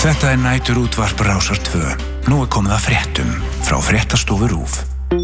Þetta nætur útvarp Rásar 2. Nú komið að fréttum frá Fréttastofu RÚV.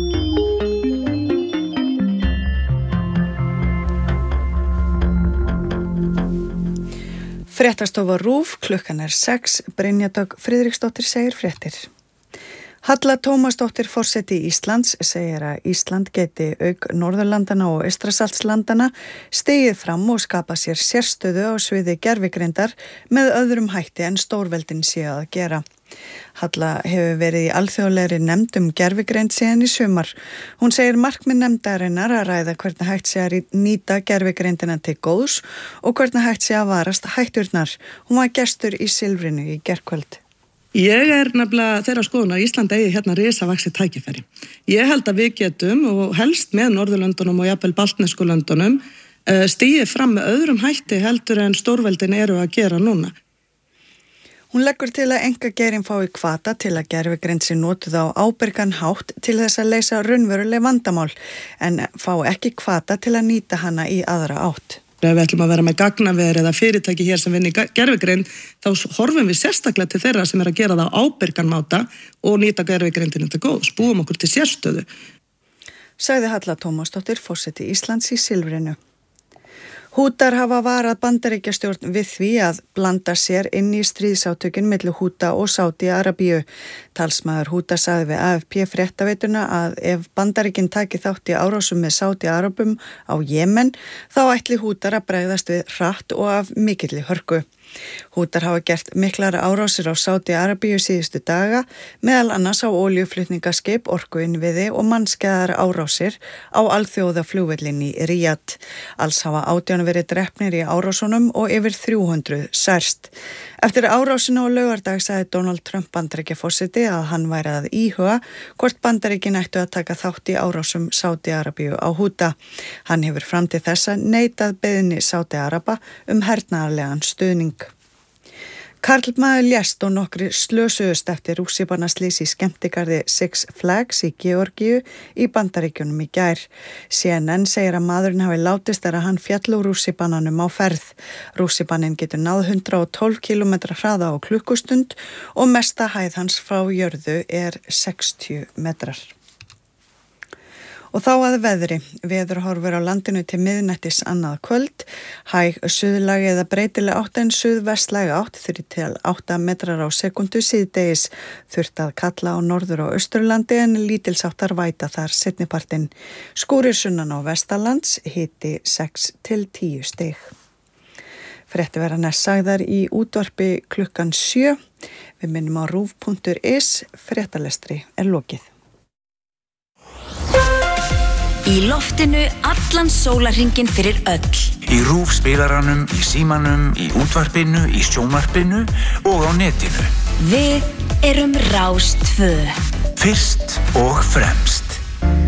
Fréttastofa RÚV, klukkan 6, Brynja Dögg Friðriksdóttir segir fréttir. Halla Tómasdóttir forseti Íslands segir að Ísland geti auk Norðurlandana og Eystrasaltslandana stigið fram og skapa sér sérstöðu á sviði gervigreindar með öðrum hætti en stórveldin séu að gera. Halla hefur verið í alþjóðlegri nefnd gervigreind síðan í sumar. Hún segir markmið nefndarinnar að ræða hvernig hægt sé að nýta gervigreindina til góðs og hvernig hægt sé að varast hætturnar. Hún var gestur í Silfrinu í gærkvöld. Ég nefnilega þeirra skoðun að Ísland eigi hérna risavaxið tækifæri. Ég held að við getum og helst með Norðurlöndunum og jafnvel baltnesku löndunum stigið fram með öðrum hætti heldur en stórveldin eru að gera núna. Hún leggur til að einkageirinn fái hvata til að gervigreind sé notuð á ábyrgan hátt til þess að leysa raunveruleg vandamál en fá ekki hvata til að nýta hana í aðra átt. Ef við ætlum að vera með gagnaver eða fyrirtæki hér sem vinni gervigreind, þá horfum við sérstaklega til þeirra sem að gera það á ábyrgan máta og nýta gervigreindina til góðs, búum okkur til sérstöðu. Sagði Halla Tómasdóttir, forseti Íslands í Silfrinu. Hútar hafa varað Bandaríkjastjórn við því að blanda sér inn í stríðsátökin milli Húta og Sádi-Arabíu. Talsmaður Húta sagði við AFP fréttaveituna að ef Bandaríkin taki þátt í árásum með Sádi-Arabum á Jemen, þá ætli Hútar að bregðast við hratt og af mikilli hörku. Hútar hafa gert miklar árásir á Sádi-Arabíu síðustu daga, meðal annars á olíuflutningaskip, orkuinnviði og mannskæðar árásir á alþjóðaflugvöllin í Ríad. Alls hafa 18 verið drepnir í árásunum og yfir 300 særst. Eftir árásina á laugardag sagði Donald Trump Bandaríkjaforseti að hann væri að íhuga hvort Bandaríkin ættu að taka þátt í árásum Sádi-Arabíu á Húta. Hann hefur fram til þessa neitað beiðni Sádi-Araba hernaðarlegan stuðning. Karlmaður lést og nokkrir slösuðust eftir rússíbanaslys í skemmtigarði Six Flags í Georgíu í Bandaríkjunum í gær. CNN segir að maðurinn hafi látist þegar hann féll úr rússíbananum á ferð. Rússíbanin getur náð 112 km hraða á klukkustund og mesta hæð hans frá jörðu 60 metrar. Og þá að veðri. Veðurhorfur á landinu til miðnættis annað kvöld. Hæg suðlæg eða breytileg átt en suðvestlæg átt 3-8 metrar á sekundu síðdegis. Þurft að kalla á norður og austurlandi en lítilsáttar væta þar seinnipartinn. Skúrir sunnan á vestanlands, hiti 6-10 stig. Fréttir verða næst sagðar í útvarpi klukkan 7. Við minnum á rúv.is. Fréttalestri lokið. Í loftinu allan sólarhringinn fyrir öll. Í RÚV spilaranum, í símanum, í útvarpinu, í sjónvarpinu og á netinu. Við erum Rás 2. Fyrst og fremst.